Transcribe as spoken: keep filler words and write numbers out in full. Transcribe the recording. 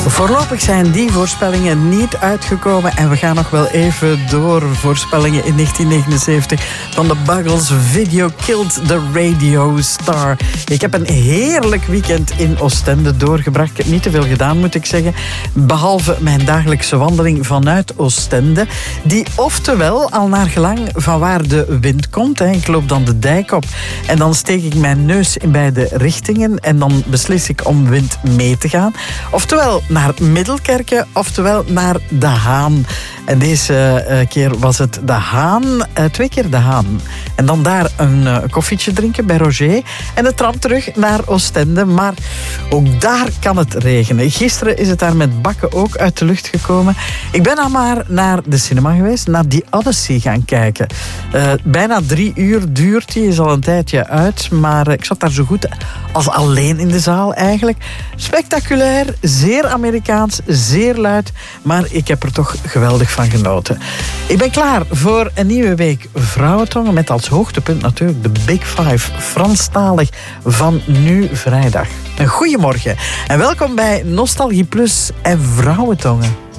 Voorlopig zijn die voorspellingen niet uitgekomen en we gaan nog wel even door. Voorspellingen in negentien negenenzeventig van de Buggles. Video Killed the Radio Star. Ik heb een heerlijk weekend in Oostende doorgebracht. Ik heb niet te veel gedaan, moet ik zeggen. Behalve mijn dagelijkse wandeling vanuit Oostende. Die oftewel, al naar gelang van waar de wind komt. Hè. Ik loop dan de dijk op en dan steek ik mijn neus in beide richtingen en dan beslis ik om wind mee te gaan. Oftewel naar Middelkerke, oftewel naar De Haan. En deze uh, keer was het De Haan, uh, twee keer De Haan. En dan daar een uh, koffietje drinken bij Roger. En de tram terug naar Oostende. Maar ook daar kan het regenen. Gisteren is het daar met bakken ook uit de lucht gekomen. Ik ben dan maar naar de cinema geweest, naar The Odyssey gaan kijken. Uh, bijna drie uur duurt die, is al een tijdje uit. Maar uh, ik zat daar zo goed als alleen in de zaal eigenlijk. Spectaculair, zeer Amerikaans, zeer luid. Maar ik heb er toch geweldig van genoten. Ik ben klaar voor een nieuwe week Vrouwentongen. Met als hoogtepunt natuurlijk de Big Five. Franstalig van nu vrijdag. Een goeiemorgen en welkom bij Nostalgie Plus en Vrouwentongen.